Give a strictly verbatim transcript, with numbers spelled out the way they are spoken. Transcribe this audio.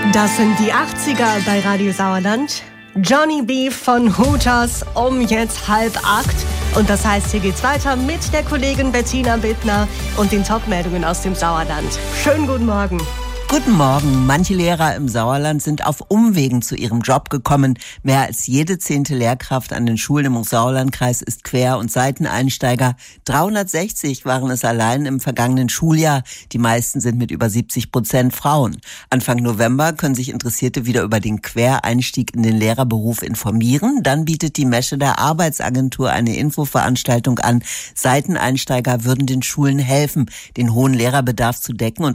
Das sind die achtziger bei Radio Sauerland. Johnny B. von Hooters um jetzt halb acht. Und das heißt, hier geht's weiter mit der Kollegin Bettina Bittner und den Top-Meldungen aus dem Sauerland. Schönen guten Morgen. Guten Morgen. Manche Lehrer im Sauerland sind auf Umwegen zu ihrem Job gekommen. Mehr als jede zehnte Lehrkraft an den Schulen im Sauerlandkreis ist Quer- und Seiteneinsteiger. dreihundertsechzig waren es allein im vergangenen Schuljahr. Die meisten sind mit über siebzig Prozent Frauen. Anfang November können sich Interessierte wieder über den Quereinstieg in den Lehrerberuf informieren. Dann bietet die Mescheder Arbeitsagentur eine Infoveranstaltung an. Seiteneinsteiger würden den Schulen helfen, den hohen Lehrerbedarf zu decken und